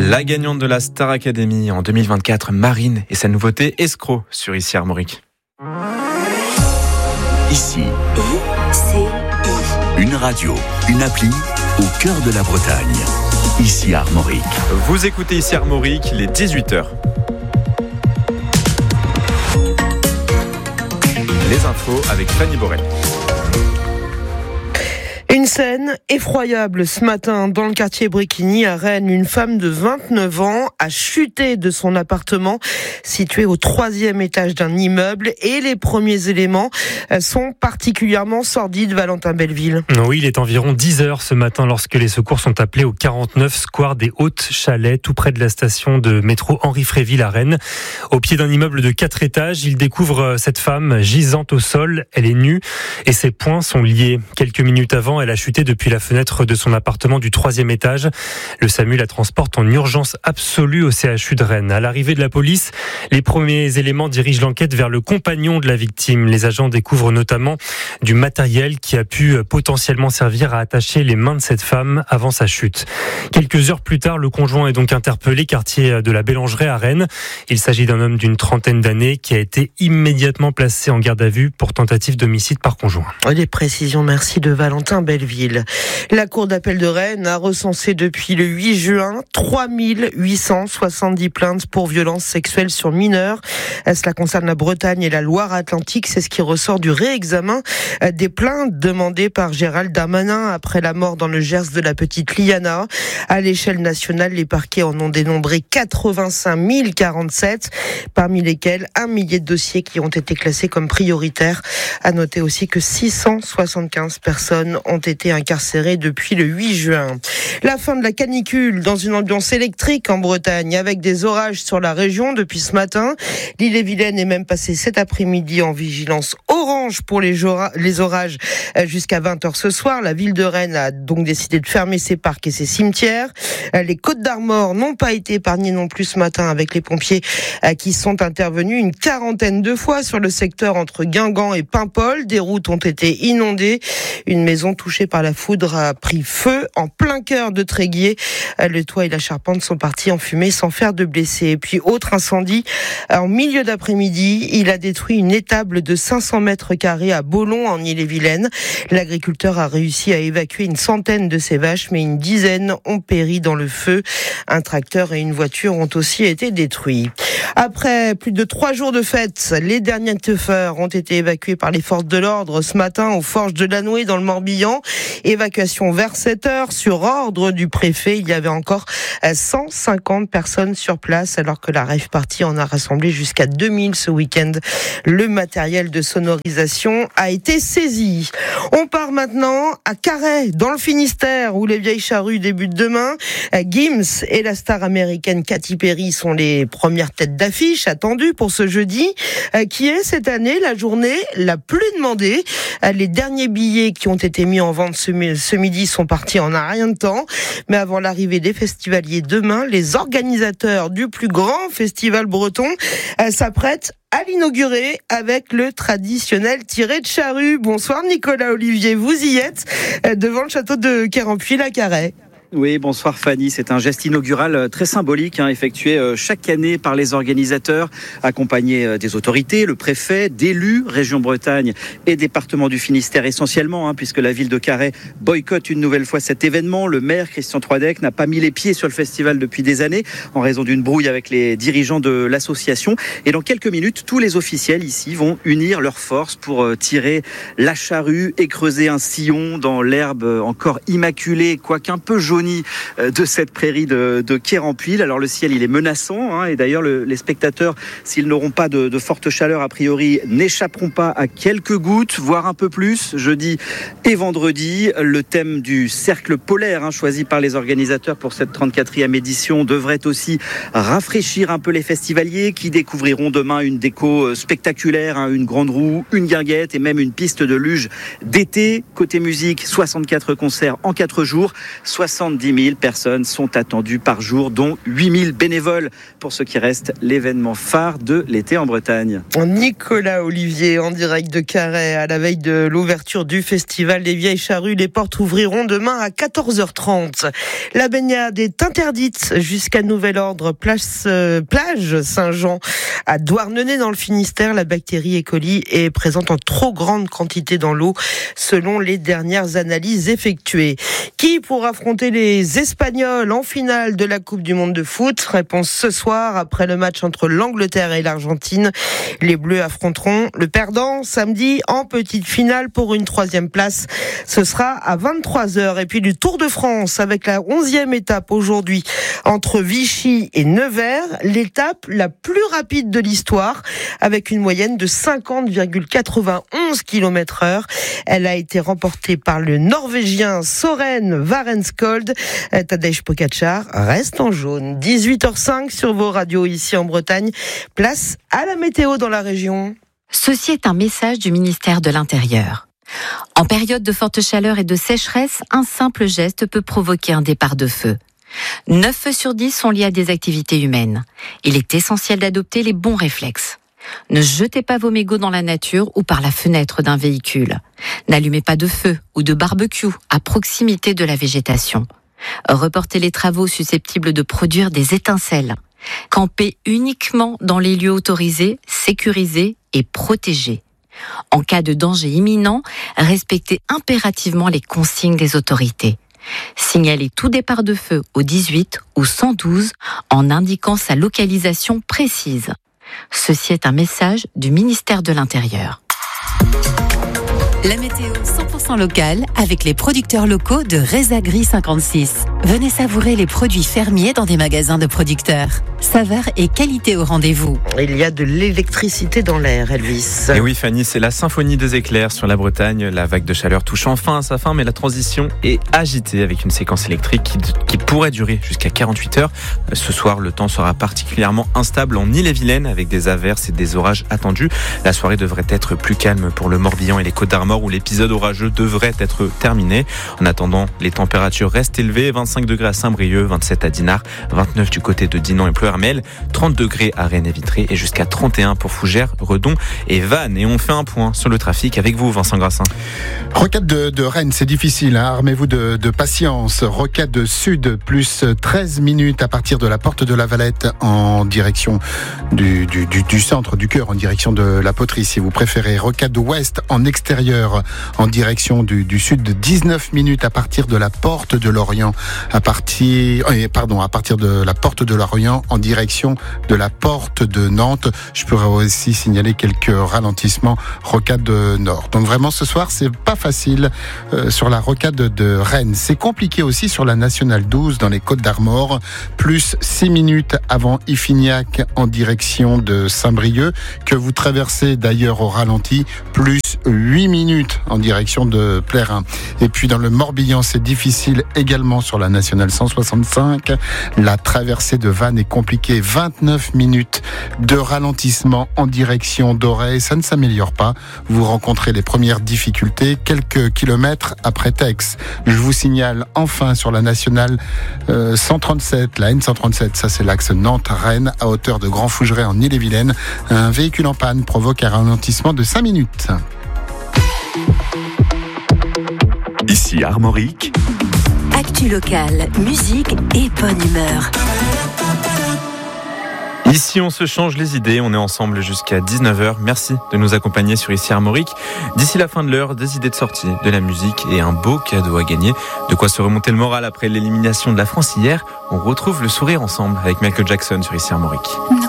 La gagnante de la Star Academy en 2024, Marine, et sa nouveauté Escroc sur Ici Armorique. Ici, une radio, une appli au cœur de la Bretagne. Ici Armorique. Vous écoutez Ici Armorique, il est 18h. Les infos avec Fanny Borel. Une scène effroyable ce matin dans le quartier Bréquigny à Rennes. Une femme de 29 ans a chuté de son appartement situé au 3e étage d'un immeuble et les premiers éléments sont particulièrement sordides, Valentin Belleville. Oui, il est environ 10h ce matin lorsque les secours sont appelés au 49 square des Hautes-Chalets, tout près de la station de métro Henri-Fréville à Rennes. Au pied d'un immeuble de 4 étages, il découvre cette femme gisante au sol. Elle est nue et ses poings sont liés. Quelques minutes avant, elle a chuté depuis la fenêtre de son appartement du 3e étage. Le SAMU la transporte en urgence absolue au CHU de Rennes. À l'arrivée de la police, les premiers éléments dirigent l'enquête vers le compagnon de la victime. Les agents découvrent notamment du matériel qui a pu potentiellement servir à attacher les mains de cette femme avant sa chute. Quelques heures plus tard, le conjoint est donc interpellé, quartier de la Bélangerie à Rennes. Il s'agit d'un homme d'une trentaine d'années qui a été immédiatement placé en garde à vue pour tentative d'homicide par conjoint. Les précisions, merci de Valentin Belleville. La Cour d'appel de Rennes a recensé depuis le 8 juin 3870 plaintes pour violences sexuelles sur mineurs. Cela concerne la Bretagne et la Loire-Atlantique. C'est ce qui ressort du réexamen des plaintes demandées par Gérald Darmanin après la mort dans le Gers de la petite Liana. À l'échelle nationale, les parquets en ont dénombré 85 047, parmi lesquels 1 millier de dossiers qui ont été classés comme prioritaires. À noter aussi que 675 personnes ont été incarcérées depuis le 8 juin. La fin de la canicule dans une ambiance électrique en Bretagne avec des orages sur la région depuis ce matin. L'Ille-et-Vilaine est même passée cet après-midi en vigilance orange pour les orages jusqu'à 20h ce soir. La ville de Rennes a donc décidé de fermer ses parcs et ses cimetières. Les Côtes-d'Armor n'ont pas été épargnées non plus ce matin avec les pompiers qui sont intervenus une quarantaine de fois sur le secteur entre Guingamp et Paimpol. Des routes ont été inondées. Une maison touchée par la foudre a pris feu en plein cœur de Tréguier. Le toit et la charpente sont partis en fumée sans faire de blessés. Et puis autre incendie en milieu d'après-midi, il a détruit une étable de 500 mètres carrés à Beaulon en Ille-et-Vilaine. L'agriculteur a réussi à évacuer une centaine de ses vaches, mais une dizaine ont péri dans le feu. Un tracteur et une voiture ont aussi été détruits. Après plus de 3 jours de fête, les derniers teufeurs ont été évacués par les forces de l'ordre ce matin aux Forges de Lanoué dans le Morbihan. Évacuation vers 7h sur ordre du préfet. Il y avait encore 150 personnes sur place alors que la rave party en a rassemblé jusqu'à 2000 ce week-end. Le matériel de sonorisation a été saisi. On part maintenant à Carhaix, dans le Finistère, où les vieilles charrues débutent demain. Gims et la star américaine Katy Perry sont les premières têtes d'affiche attendues pour ce jeudi, qui est cette année la journée la plus demandée. Les derniers billets qui ont été mis en vente ce midi sont partis en un rien de temps. Mais avant l'arrivée des festivaliers demain, les organisateurs du plus grand festival breton s'apprêtent à l'inaugurer avec le traditionnel tiré de charrue. Bonsoir Nicolas Olivier, vous y êtes devant le château de Quérampuis à Carhaix. Oui, bonsoir Fanny. C'est un geste inaugural très symbolique effectué chaque année par les organisateurs, accompagnés des autorités, le préfet, d'élus, région Bretagne et département du Finistère essentiellement, puisque la ville de Carhaix boycotte une nouvelle fois cet événement. Le maire Christian Troidec n'a pas mis les pieds sur le festival depuis des années en raison d'une brouille avec les dirigeants de l'association. Et dans quelques minutes, tous les officiels ici vont unir leurs forces pour tirer la charrue et creuser un sillon dans l'herbe encore immaculée, quoiqu'un peu jaune de cette prairie de Quérampuis. Alors le ciel il est menaçant et d'ailleurs les spectateurs, s'ils n'auront pas de forte chaleur a priori, n'échapperont pas à quelques gouttes, voire un peu plus, jeudi et vendredi. Le thème du cercle polaire choisi par les organisateurs pour cette 34e édition devrait aussi rafraîchir un peu les festivaliers qui découvriront demain une déco spectaculaire, une grande roue, une guinguette et même une piste de luge d'été. Côté musique, 64 concerts en 4 jours, 70 70 000 personnes sont attendues par jour, dont 8 000 bénévoles pour ce qui reste l'événement phare de l'été en Bretagne. Nicolas Olivier en direct de Carhaix à la veille de l'ouverture du festival des Vieilles Charrues. Les portes ouvriront demain à 14h30. La baignade est interdite jusqu'à nouvel ordre. Plage Saint-Jean à Douarnenez dans le Finistère. La bactérie E. coli est présente en trop grande quantité dans l'eau selon les dernières analyses effectuées. Qui pour affronter les Espagnols en finale de la Coupe du Monde de foot? Réponse ce soir après le match entre l'Angleterre et l'Argentine. Les Bleus affronteront le perdant samedi en petite finale pour une 3e place. Ce sera à 23h. Et puis du Tour de France avec la 11e étape aujourd'hui entre Vichy et Nevers. L'étape la plus rapide de l'histoire avec une moyenne de 50,91 km/h. Elle a été remportée par le Norvégien Søren Varenskold. Tadej Pogačar reste en jaune. 18h05 sur vos radios ici en Bretagne. Place à la météo dans la région. Ceci est un message du ministère de l'Intérieur. En période de forte chaleur et de sécheresse, un simple geste peut provoquer un départ de feu. 9 feux sur 10 sont liés à des activités humaines. Il est essentiel d'adopter les bons réflexes. Ne jetez pas vos mégots dans la nature ou par la fenêtre d'un véhicule. N'allumez pas de feu ou de barbecue à proximité de la végétation. Reportez les travaux susceptibles de produire des étincelles. Campez uniquement dans les lieux autorisés, sécurisés et protégés. En cas de danger imminent, respectez impérativement les consignes des autorités. Signalez tout départ de feu au 18 ou 112 en indiquant sa localisation précise. Ceci est un message du ministère de l'Intérieur. La météo 100% locale avec les producteurs locaux de Resagri 56. Venez savourer les produits fermiers dans des magasins de producteurs. Saveur et qualité au rendez-vous. Il y a de l'électricité dans l'air, Elvis. Et oui, Fanny, c'est la symphonie des éclairs sur la Bretagne. La vague de chaleur touche enfin à sa fin, mais la transition est agitée avec une séquence électrique qui pourrait durer jusqu'à 48 heures. Ce soir, le temps sera particulièrement instable en Ille-et-Vilaine avec des averses et des orages attendus. La soirée devrait être plus calme pour le Morbihan et les Côtes-d'Armor où l'épisode orageux devrait être terminé. En attendant, les températures restent élevées. 25 degrés à Saint-Brieuc, 27 à Dinard, 29 du côté de Dinan et Pleuhermel, 30 degrés à Rennes et Vitré et jusqu'à 31 pour Fougères, Redon et Vannes. Et on fait un point sur le trafic avec vous, Vincent Grassin. Rocade de Rennes, c'est difficile, hein. Armez-vous de patience. Rocade Sud, plus 13 minutes à partir de la porte de la Valette en direction du centre, du cœur, en direction de la Poterie si vous préférez. Rocade Ouest en extérieur en direction du sud, 19 minutes à partir de la porte de Lorient, à partir de la porte de Lorient en direction de la porte de Nantes. Je pourrais aussi signaler quelques ralentissements rocade nord. Donc vraiment ce soir c'est pas facile sur la rocade de Rennes. C'est compliqué aussi sur la nationale 12 dans les Côtes-d'Armor, plus 6 minutes avant Iffignac en direction de Saint-Brieuc, que vous traversez d'ailleurs au ralenti, plus 8 minutes en direction de Plérin. Et puis dans le Morbihan, c'est difficile également sur la nationale 165. La traversée de Vannes est compliquée, 29 minutes de ralentissement en direction d'Auray. Ça ne s'améliore pas. Vous rencontrez les premières difficultés quelques kilomètres après Tex. Je vous signale enfin sur la nationale 137, la N137, ça c'est l'axe Nantes-Rennes à hauteur de Grand Fougeray en Ille-et-Vilaine. Un véhicule en panne provoque un ralentissement de 5 minutes. Ici Armorique. Actu locale, musique et bonne humeur. Ici, on se change les idées. On est ensemble jusqu'à 19h. Merci de nous accompagner sur Ici Armorique. D'ici la fin de l'heure, des idées de sortie, de la musique et un beau cadeau à gagner. De quoi se remonter le moral après l'élimination de la France hier. On retrouve le sourire ensemble avec Michael Jackson sur Ici Armorique.